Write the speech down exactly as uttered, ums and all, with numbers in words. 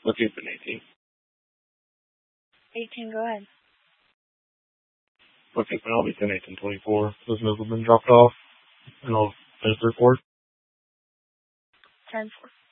Looking for an eighteen. eighteen, go ahead. Looking for an L B ten eighteen twenty-four. Those missiles have been dropped off, and I'll finish the report. ten four.